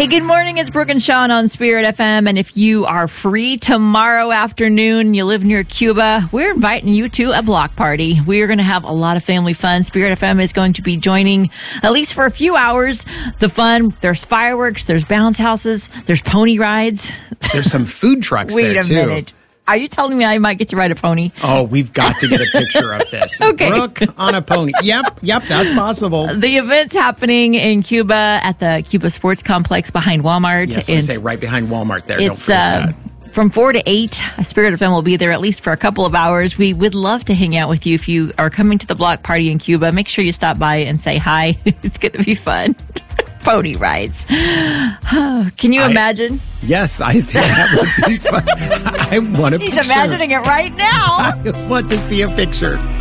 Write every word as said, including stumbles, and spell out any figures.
Hey, good morning. It's Brooke and Sean on Spirit F M. And if you are free tomorrow afternoon, you live near Cuba, we're inviting you to a block party. We are going to have a lot of family fun. Spirit F M is going to be joining, at least for a few hours, the fun. There's fireworks, there's bounce houses, there's pony rides. There's some food trucks Wait there, a too. minute. Are you telling me I might get to ride a pony? Oh, we've got to get a picture of this. Okay. Brooke on a pony. Yep, yep, that's possible. The event's happening in Cuba at the Cuba Sports Complex behind Walmart. Yes, I say right behind Walmart there. It's Don't uh, forget that. from four to eight. Spirit F M will be there at least for a couple of hours. We would love to hang out with you if you are coming to the block party in Cuba. Make sure you stop by and say hi. It's going to be fun. Pony rides. Can you I- imagine? Yes, I think that would be fun. I want to He's imagining it right now. I want to see a picture.